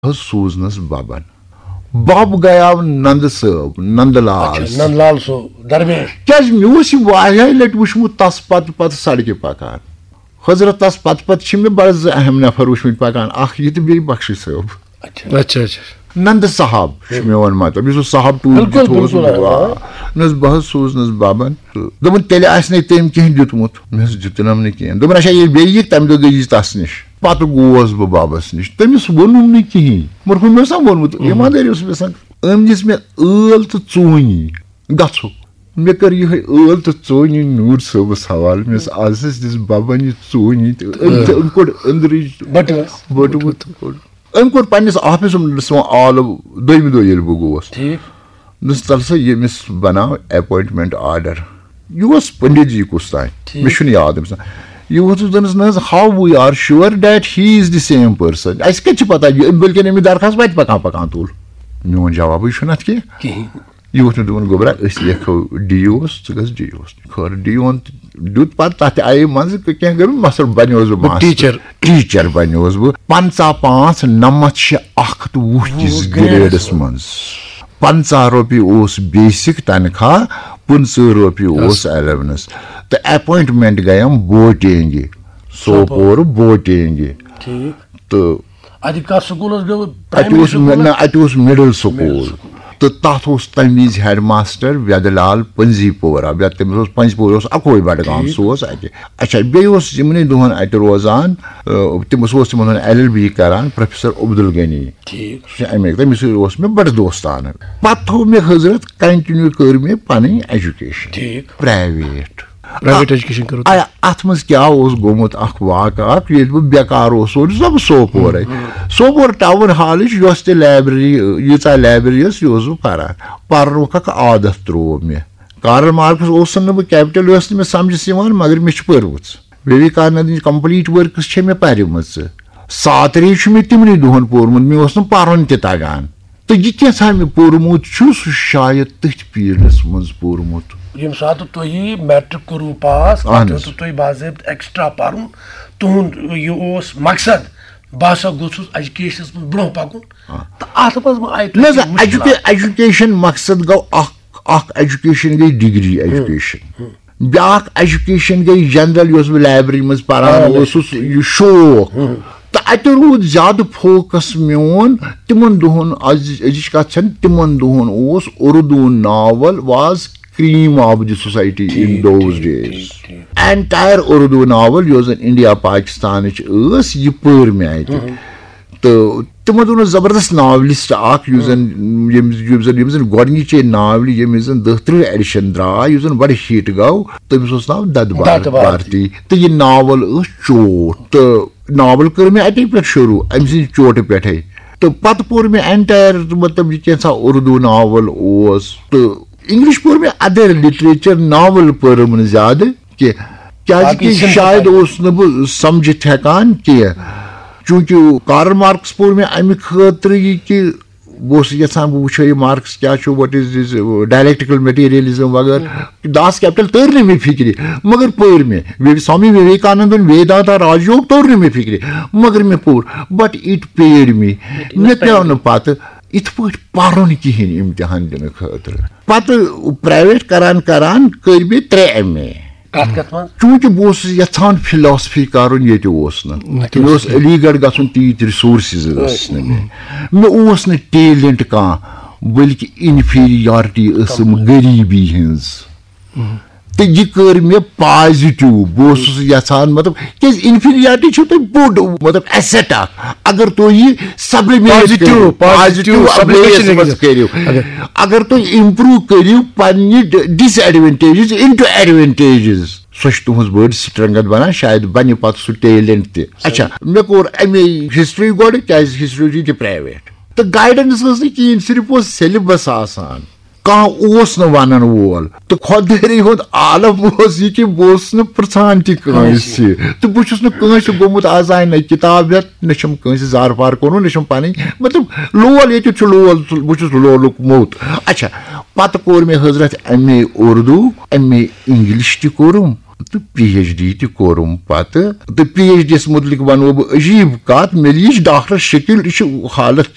سوزنس بابن بب گیا نند صٲب نند لال صٲب درمیش کیازِ مےٚ اوس یہِ واریاہ لٹہِ وٕچھمُت تس پتہٕ سڑکہِ پکان حضرت تس پتہٕ چھِ مےٚ بڑٕ زٕ اہم نفر وٕچھمٕتۍ پکان اکھ یہِ تہٕ بیٚیہِ بخشی صٲب نند صاحب چھُ میون مطلب یُس صاحب ٹوٗر نہ حظ بہٕ حظ سوٗزنس ببن دوٚپُن تیٚلہِ آسہِ نہٕ تٔمۍ کینٛہہ دیُتمُت مےٚ حظ دیُتنم نہٕ کینٛہہ دوٚپُن اچھا ییٚلہِ بیٚیہِ یِکھ تمہِ دۄہ گٔیی تس نِش پتہٕ گوس بہٕ ببس نِش تٔمِس ووٚنُم نہٕ کِہیٖنۍ مگر مےٚ اوس نا ووٚنمُت ایٖماندٲری اوس مےٚ آسان أمۍ دِژ مےٚ ٲل تہٕ ژوٗنی گژھو مےٚ کٔر یِہے ٲل تہٕ ژوٗنی نوٗر صٲبس حوالہٕ مےٚ ٲس آز دِژ ببن یہِ ژوٗنی تہٕ أمۍ کوٚڑ أنٛدرٕچ بٔٹوٕ أمۍ کوٚر پننِس آفسس وۄنۍ آلہٕ دوٚیمہِ دۄہ ییٚلہِ بہٕ گوس دوٚپُس تل سا ییٚمِس بناو اٮ۪پوینٹمنٹ آرڈر یہِ اوس پنڈت جی کُس تام مےٚ چھُنہٕ یاد أمِس یہِ ووٚتھُس دوٚپنس نہ حظ ہاو we are sure that he is the same person اَسہِ کتہِ چھِ پتہ بٔلکہِ أمۍ درخاست وتہِ پکان تُل میون جوابٕے چھُنہٕ اتھ کینٛہہ یہِ ووٚتھ مےٚ دوٚپُن گوٚبرا أسۍ لیکھو ڈی اوس ژٕ گژھ ڈی اوس خٲر ڈی اوَن دیُت پتہٕ تتھ تہِ آیے منٛزٕ کینٛہہ گٔے مسل بنیوس بہٕ ٹیٖچر بنیوس بہٕ 55,991 کِس گریڈس منٛز 50 رۄپیہِ اوس بیسک تنخواہ 15 رۄپیہِ اوس ایلیونس تہٕ اٮ۪پوینٹمنٹ گٔیم بوٹینگہِ سوپور بوٹینگہِ تہٕ اتہِ اوس مڈل سکوٗل تہٕ تتھ اوس تمہِ وِزِ ہیڈ ماسٹر وید لال پنزی پورہ تٔمِس اوس پنزی پورہ اوس اکوے بڈگام سُہ اوس اتہِ اچھا بیٚیہِ اوس یِمنٕے دۄہن اتہِ روزان سُہ اوس تِمن LLB کران پروفیسر عبدل غنی سُہ چھُ امے تٔمِس سۭتۍ اوس مےٚ بڑٕ دوستانہٕ پتہٕ تھوٚو مےٚ حضرت کنٹِنیو کٔر مےٚ پنٕنۍ ایجوکیشن پرایویٹ ایجوکیشن اتھ منٛز کیٛاہ اوس گوٚمُت اکھ واقعہ اکھ ییٚلہِ بہٕ بیکار اوسُس بہٕ سوپورے سوپور ٹاوُن ہالٕچ یۄس تہِ لایبرری ییٖژاہ لایبرری ٲس یہِ اوسُس بہٕ پران پرنُک اکھ عادت تروو مےٚ کارل مارکس اوسُن نہٕ بہٕ کیپٹل ٲس نہٕ مےٚ سمجھس یِوان مگر مےٚ چھِ پٔرمٕژ وِویکانندٕچ کمپلیٖٹ ؤرکٕس چھےٚ مےٚ پرِمژٕ ساتری چھُ مےٚ تِمنٕے دۄہن پوٚرمُت مےٚ اوس نہٕ پرُن تہِ تگان تہٕ یہِ کینٛژھا مےٚ پوٚرمُت چھُ سُہ شاید تٔتھۍ پیٖرڈس منٛز پوٚرمُت ییٚمہِ ساتہٕ تُہۍ میٹرک کوٚروٕ پاس اوسوٕ تۄہہِ باضٲبطہٕ ایکسٹرا پرُن تُہُنٛد یہِ اوس مقصد بہٕ ہسا گوٚژھُس ایجوکیشنس منٛز برونٛہہ پکُن تہٕ اتھ منٛز ما آیہِ ایجوکیشن مقصد گوٚو اکھ ایجوکیشن گٔے ڈگری ایجوکیشن بیاکھ ایجوکیشن گٔے جنرل یۄس بہٕ لایبرری منٛز پران اوسُس یہِ شوق تہٕ اتہِ روٗد زیادٕ فوکس میون تِمن دۄہن أزِچ کتھ چھنہٕ تِمن دۄہن اوس Urdu novel was cream of the society in those days entire Urdu novel یۄس زن انڈیا پاکستانٕچ ٲس یہِ پٔر مےٚ اتہِ تہٕ تِمو دوٚپ زبردست ناولسٹ اکھ یُس زن گۄڈنِچے ناولہِ ییٚمِس زن 10-13 ایڈِشن درٛاے یُس زن بڑٕ ہِٹ گوٚو تٔمِس اوس ناو دد بھارتی تہٕ یہِ ناول ٲس چوٹ تہٕ ناول کٔر مےٚ اتے پٮ۪ٹھ شروٗع أمۍ سٕنٛدِ چوٹہٕ پٮ۪ٹھے تہٕ پتہٕ پوٚر مےٚ اینٹایر مطلب یہِ کینٛژھا اردوٗ ناول اوس تہٕ انگلش پوٚر مےٚ ادر لٹریچر ناول پٔرٕم نہٕ زیادٕ کینٛہہ کیازِ کہِ شاید اوس نہٕ بہٕ سمجھِتھ ہٮ۪کان کینٛہہ چوٗنٛکہِ کارل مارکس پوٚر مےٚ امہِ خٲطرٕ یہِ کہِ بہٕ اوسُس یژھان بہٕ وٕچھٕ یہِ مارکس کیٛاہ چھُ what is this ڈایلیکٹِکل میٹیٖریلزم وغٲرٕ Das capital تٔر نہٕ مےٚ فِکرِ مگر پٔر مےٚ سوامی وِویکانندن ویدانتا راجیوگ توٚر نہٕ مےٚ فِکرِ مگر مےٚ پوٚر بٹ اِٹ پیڈ مےٚ پیٚو نہٕ پتہٕ یِتھ پٲٹھۍ پرُن کِہینۍ اِمتحان دِنہٕ خٲطرٕ پتہٕ پرایویٹ کران کٔرۍ مےٚ 3 MA چوٗنٛکہِ بہٕ اوسُس یژھان فِلاسفی کرُن ییٚتہِ اوس نہٕ مےٚ اوس علی گڑھ گژھُن تیٖتۍ رِسورسِز ٲسۍ نہٕ مےٚ اوس نہٕ ٹیلنٹ کانٛہہ بٔلکہِ اِنفیٖریارٹی ٲسٕم غریٖبی ہٕنٛز تہٕ یہِ کٔر مےٚ پازِٹِو بہٕ اوسُس یژھان مطلب کیازِ اِنفیٖریارٹی چھُو تۄہہِ بوٚڑ مطلب ایسیٹ اکھ اگر تُہۍ یہِ سبلِمیٹ کٔرِو اگر تُہۍ امپروٗ کٔرِو پننہِ ڈِس ایڈوینٹیجز اِنٹو ایڈوینٹیجز سۄ چھِ تُہنٛز بٔڑ سٹرنٛگتھ بنان شاید بنہِ پتہٕ سُہ ٹیلنٹ تہِ اچھا مےٚ کوٚر امے ہسٹری گۄڈٕ کیازِ ہسٹری چھِ تہِ پرایویٹ تہٕ گایڈنس ٲس نہٕ کِہینۍ صرف اوس سیلبس آسان کانٛہہ اوس نہٕ ونن وول تہٕ خۄدٲری ہُنٛد عالم اوس یہِ کہِ بہٕ اوسُس نہٕ پرژھان تہِ کٲنٛسہِ تہٕ بہٕ چھُس نہٕ کٲنٛسہِ گوٚمُت آز آے نہ کِتاب ہٮ۪تھ نہ چھُم کٲنٛسہِ زار پار کوٚرمُت نہ چھُم پنٕنۍ مطلب لول ییٚتیُک چھُ لول بہٕ چھُس لولُک موٚت اچھا پتہٕ کوٚر مےٚ حضرت MA اردوٗ MA انگلش تہِ کوٚرُم تہٕ PhD تہِ کوٚرُم پتہٕ تہٕ PhD یس مُتعلق ونو بہٕ عجیٖب کتھ مےٚ لیٖچھ ڈاکٹر شکیٖل یہِ چھُ حالت